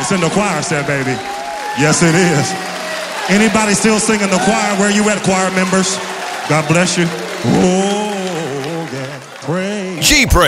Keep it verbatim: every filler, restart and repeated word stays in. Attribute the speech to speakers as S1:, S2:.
S1: It's in the choir set, baby. Yes, it is. Anybody still singing the choir? Where you at, choir members? God bless you. Oh, yeah. Praise.
S2: G-Praise.